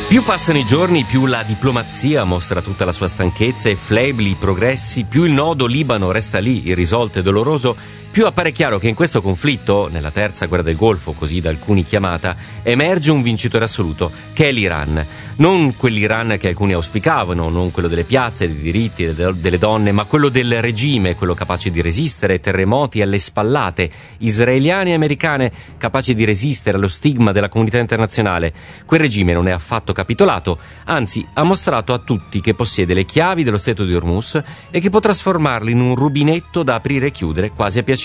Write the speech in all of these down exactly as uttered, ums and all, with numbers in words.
Più passano i giorni, più la diplomazia mostra tutta la sua stanchezza e flebili i progressi, più il nodo Libano resta lì, irrisolto e doloroso, più appare chiaro che in questo conflitto, nella terza guerra del Golfo, così da alcuni chiamata, emerge un vincitore assoluto, che è l'Iran. Non quell'Iran che alcuni auspicavano, non quello delle piazze, dei diritti, delle donne, ma quello del regime, quello capace di resistere ai terremoti, alle spallate, israeliane e americane, capaci di resistere allo stigma della comunità internazionale. Quel regime non è affatto capitolato, anzi ha mostrato a tutti che possiede le chiavi dello stretto di Hormuz e che può trasformarlo in un rubinetto da aprire e chiudere quasi a piacimento.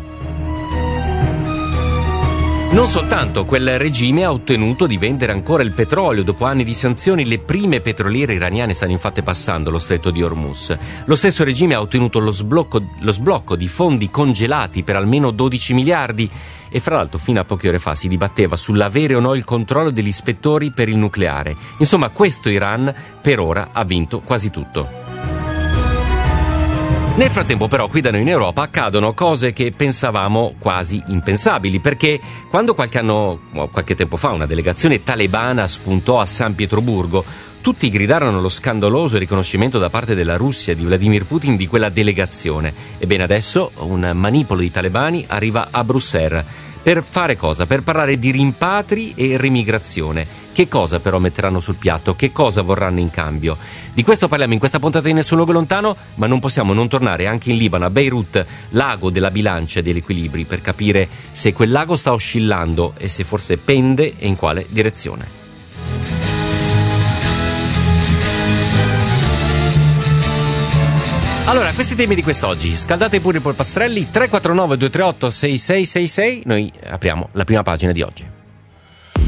Non soltanto, quel regime ha ottenuto di vendere ancora il petrolio. Dopo anni di sanzioni, le prime petroliere iraniane stanno infatti passando lo stretto di Hormuz. Lo stesso regime ha ottenuto lo sblocco, lo sblocco di fondi congelati per almeno dodici miliardi e fra l'altro fino a poche ore fa si dibatteva sull'avere o no il controllo degli ispettori per il nucleare. Insomma, questo Iran per ora ha vinto quasi tutto. Nel frattempo però qui da noi in Europa accadono cose che pensavamo quasi impensabili, perché quando qualche anno, qualche tempo fa una delegazione talebana spuntò a San Pietroburgo, tutti gridarono lo scandaloso riconoscimento da parte della Russia di Vladimir Putin di quella delegazione. Ebbene adesso un manipolo di talebani arriva a Bruxelles. Per fare cosa? Per parlare di rimpatri e remigrazione. Che cosa però metteranno sul piatto? Che cosa vorranno in cambio? Di questo parliamo in questa puntata di Nessun Luogo Lontano, ma non possiamo non tornare anche in Libano, a Beirut, l'ago della bilancia e degli equilibri, per capire se quel lago sta oscillando e se forse pende e in quale direzione. Allora, questi temi di quest'oggi, scaldate pure i polpastrelli, tre quattro nove due tre otto sei sei sei sei, noi apriamo la prima pagina di oggi.